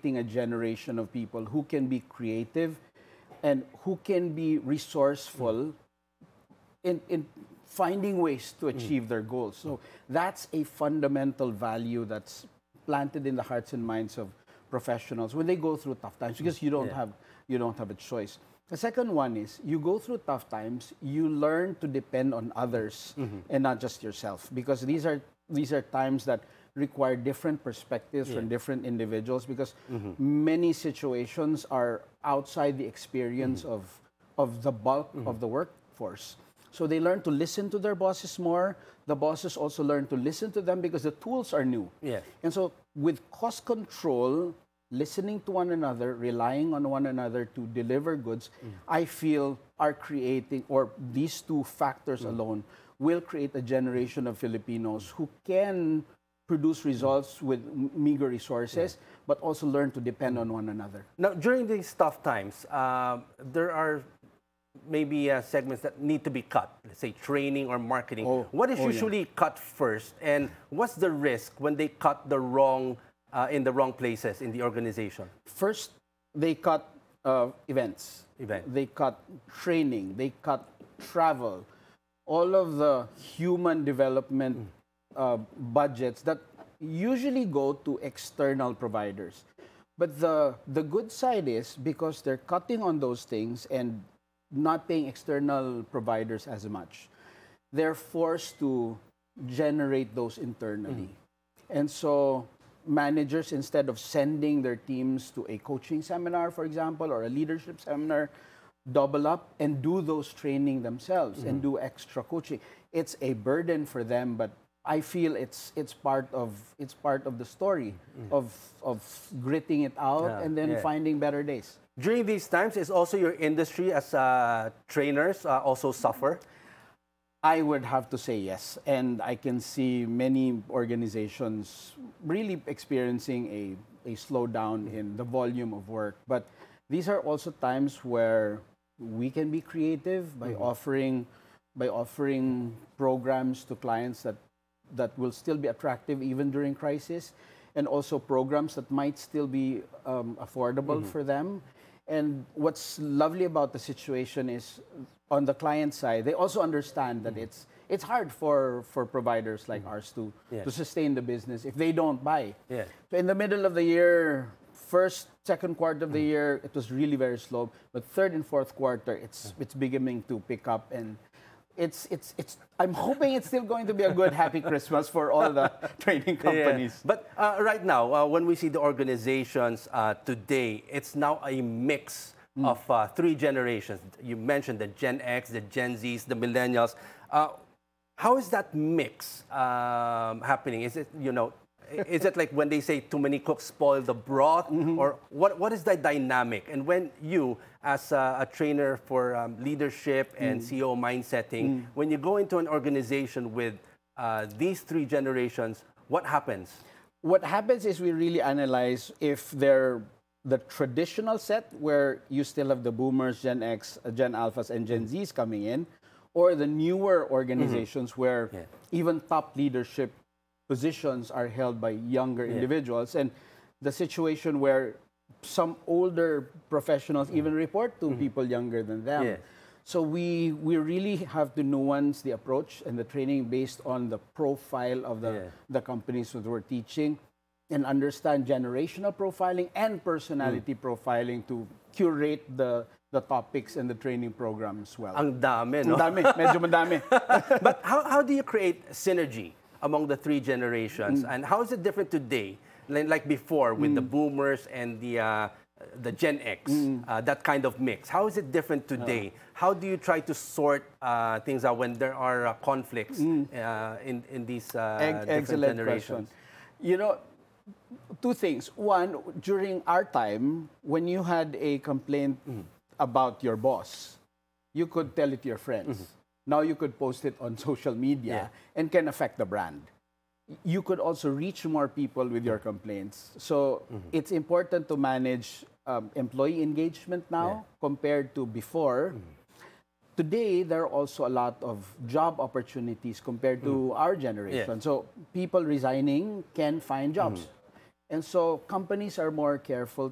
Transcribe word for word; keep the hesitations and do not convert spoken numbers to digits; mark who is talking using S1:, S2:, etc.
S1: creating a generation of people who can be creative and who can be resourceful in, in finding ways to achieve their goals. So that's a fundamental value that's planted in the hearts and minds of professionals when they go through tough times, because you don't
S2: Yeah.
S1: have you don't have a choice. The second one is you go through tough times, you learn to depend on others and not just yourself, because these are these are times that require different perspectives from different individuals, because many situations are outside the experience of of the bulk of the workforce. So they learn to listen to their bosses more. The bosses also learn to listen to them because the tools are new.
S2: Yeah.
S1: And so with cost control, listening to one another, relying on one another to deliver goods, I feel are creating, or these two factors alone will create a generation of Filipinos who can produce results with m- meager resources, but also learn to depend on one another.
S2: Now, during these tough times, uh, there are maybe uh, segments that need to be cut, let's say training or marketing.
S1: Oh,
S2: What is
S1: oh, yeah.
S2: usually cut first, and what's the risk when they cut the wrong, uh, in the wrong places in the organization?
S1: First, they cut uh, events.
S2: Event.
S1: They cut training. They cut travel. All of the human development uh, budgets that usually go to external providers. But the, the good side is, because they're cutting on those things and not paying external providers as much, they're forced to generate those internally. And so managers, instead of sending their teams to a coaching seminar, for example, or a leadership seminar, double up and do those training themselves and do extra coaching. It's a burden for them, but I feel it's it's part of it's part of the story of of gritting it out
S2: Yeah,
S1: and then
S2: yeah.
S1: finding better days.
S2: During these times, is also your industry as uh, trainers uh, also suffer?
S1: I would have to say yes. And I can see many organizations really experiencing a, a slowdown in the volume of work. But these are also times where we can be creative by offering by offering programs to clients that that will still be attractive even during crisis, and also programs that might still be um, affordable for them. And what's lovely about the situation is, on the client side, they also understand that it's it's hard for, for providers like ours to,
S2: Yeah.
S1: to sustain the business if they don't buy.
S2: Yeah.
S1: So in the middle of the year, first, second quarter of the year, it was really very slow. But third and fourth quarter, it's it's beginning to pick up, and it's it's it's. I'm hoping it's still going to be a good, happy Christmas for all the training companies.
S2: Yeah. But uh, right now, uh, when we see the organizations uh, today, it's now a mix of uh, three generations. You mentioned the Gen X, the Gen Zs, the Millennials. Uh, how is that mix um, happening? Is it, you know, is it like when they say too many cooks spoil the broth, or what? What is the dynamic? And when you, as a, a trainer for um, leadership and C E O mindsetting, when you go into an organization with uh, these three generations, what happens?
S1: What happens is we really analyze if they're the traditional set, where you still have the boomers, Gen X, uh, Gen Alphas, and Gen Zs coming in, or the newer organizations where
S2: Yeah.
S1: even top leadership positions are held by younger individuals, and the situation where some older professionals even report to people younger than them.
S2: Yeah.
S1: So we we really have to nuance the approach and the training based on the profile of the,
S2: Yeah.
S1: the companies that we're teaching, and understand generational profiling and personality profiling to curate the the topics and the training programs well.
S2: Ang dami, no?
S1: Ang dami, medyo madami.
S2: But how, how do you create synergy among the three generations? And how is it different today, like like before, with the boomers and the uh, the Gen X, uh, that kind of mix? How is it different today? How do you try to sort uh, things out when there are uh, conflicts uh, in, in these uh,
S1: Eg-
S2: different
S1: excellent
S2: generations?
S1: question. You know, two things. One, during our time, when you had a complaint about your boss, you could tell it to your friends. Now you could post it on social media and can affect the brand. You could also reach more people with your complaints. So it's important to manage um, employee engagement now compared to before. Today, there are also a lot of job opportunities compared to our generation. So people resigning can find jobs. And so companies are more careful